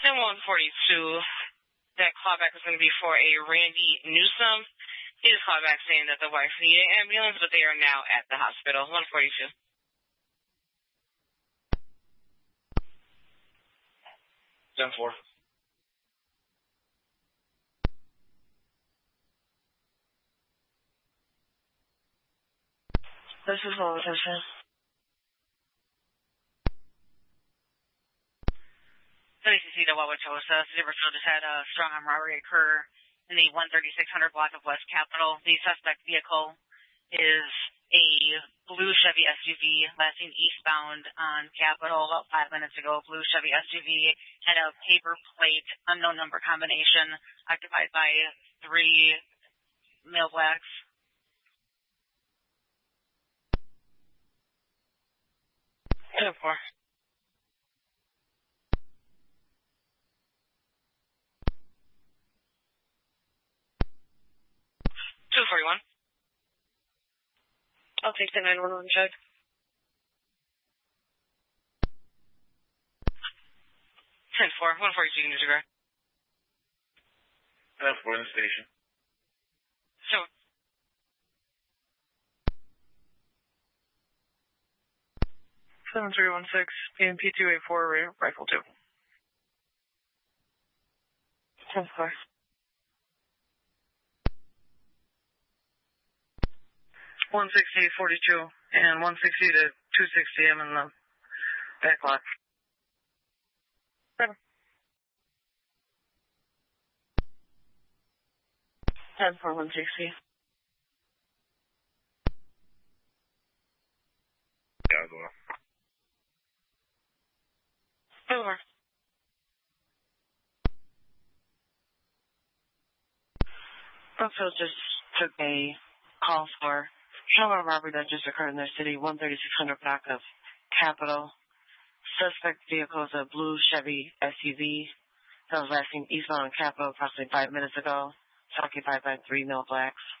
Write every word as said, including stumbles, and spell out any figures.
ten one forty-two, that callback was going to be for a Randy Newsom. He just called back saying that the wife needed an ambulance, but they are now at the hospital. one forty-two. ten four. This is what was I saying? W C C to Wauwatosa. Silverfield just had a strong arm robbery occur in the one thirty-six hundred block of West Capitol. The suspect vehicle is a blue Chevy S U V lasting eastbound on Capitol about five minutes ago. Blue Chevy S U V had a paper plate, unknown number combination, occupied by three male blacks. ten four. two forty-one. I'll take the nine one one check. ten four. one forty-two, you can disregard. ten four in the station. So, seven three one six, P M P two eight four, rifle two. ten four. one sixty, forty-two, and one sixty to two sixty, I'm in the back lot. Seven. ten four, one sixty. Yeah, as well. Over. Brookfield just took a call for Shower robbery that just occurred in their city, one thirty-six hundred block of Capitol. Suspect vehicle is a blue Chevy S U V that was lasting eastbound on Capitol approximately five minutes ago. It's occupied by three male blacks.